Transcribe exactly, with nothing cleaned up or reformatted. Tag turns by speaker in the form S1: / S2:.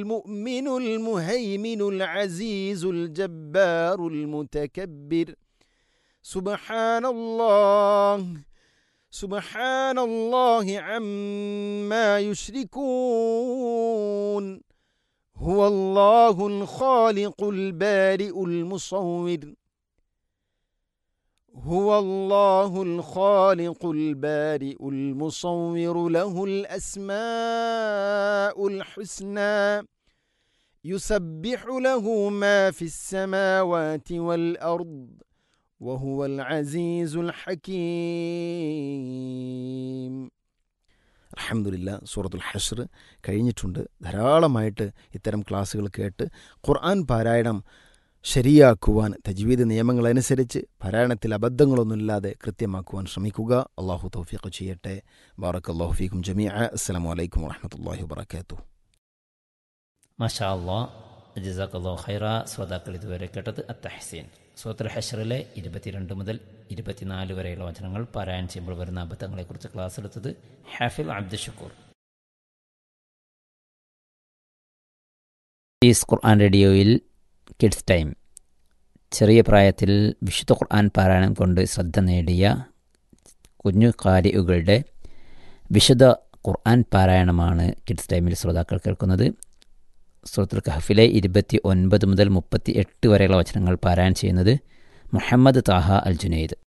S1: المؤمن المهيمن العزيز الجبار المتكبر سبحان الله سبحان الله عما يشركون هو الله الخالق البارئ المصور هو الله الخالق البارئ المصور له الأسماء الحسنى يسبح له ما في السماوات والأرض وهو العزيز الحكيم. അൽഹംദുലില്ലാ, സൂറത്തുൽ ഹശ്ർ കഴിഞ്ഞിട്ടുണ്ട്. ധാരാളമായിട്ട് ഇത്തരം ക്ലാസ്സുകൾ കേട്ട് ഖുർആൻ പാരായണം ശരിയാക്കുവാൻ തജ്വീദ് നിയമങ്ങളനുസരിച്ച് പാരായണത്തിൽ അബദ്ധങ്ങളൊന്നുമില്ലാതെ കൃത്യമാക്കുവാൻ ശ്രമിക്കുക. അള്ളാഹു തൗഫീഖ് ചെയ്യട്ടെ. ബാറക്കല്ലാഹു ഫീക്കും ജമീഅ. അസ്സലാമു അലൈക്കും വറഹ്മത്തുള്ളാഹി വബറകാതുഹു.
S2: മാഷാ അല്ലാഹ്, ജസാക്കല്ലാഹു ഖൈറ. ശ്രോതാക്കൾ ഇതുവരെ കേട്ടത് അത്തഹ്സീൻ സൂറത്തുൽ ഹശ്റിലെ ഇരുപത്തിരണ്ട് മുതൽ ഇരുപത്തിനാല് വരെയുള്ള വചനങ്ങൾ പാരായണം ചെയ്യുമ്പോൾ വരുന്ന അബദ്ധങ്ങളെക്കുറിച്ച് ക്ലാസ് എടുത്തത് ഹാഫിൽ അബ്ദുഷക്കൂർ. ഈസ് ഖുർആൻ റേഡിയോയിൽ കിഡ്സ് ടൈം. ചെറിയ പ്രായത്തിൽ വിശുദ്ധ ഖുർആൻ പാരായണം കൊണ്ട് ശ്രദ്ധ നേടിയ കുഞ്ഞു ഖാരിഉകളുടെ വിശുദ്ധ ഖുർആൻ പാരായണമാണ് കിഡ്സ് ടൈമിൽ ശ്രോതാക്കൾ കേൾക്കുന്നത്. സൂറത്തുൽ കഹ്ഫിലെ ഇരുപത്തി ഒൻപത് മുതൽ മുപ്പത്തി എട്ട് വരെയുള്ള വചനങ്ങൾ പാരായണം ചെയ്യുന്നത് മുഹമ്മദ് താഹ അൽ ജുനൈദ്.